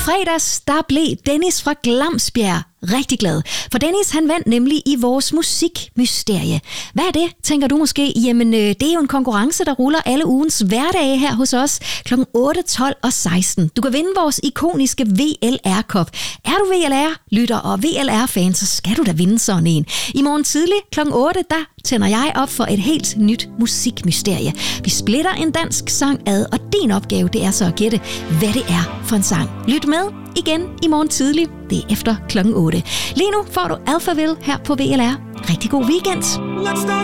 fredags, der blev Dennis fra Glamsbjerg rigtig glad. For Dennis, han vandt nemlig i vores musikmysterie. Hvad er det, tænker du måske? Jamen, det er jo en konkurrence, der ruller alle ugens hverdage her hos os kl. 8, 12 og 16. Du kan vinde vores ikoniske VLR-kop. Er du VLR-lytter og VLR-fan, så skal du da vinde sådan en. I morgen tidlig kl. 8, der tænder jeg op for et helt nyt musikmysterie. Vi splitter en dansk sang ad, og din opgave, det er så at gætte, hvad det er for en sang. Lyt med igen i morgen tidlig. Det er efter kl. 8. Lige nu får du Alphaville her på VLR. Rigtig god weekend.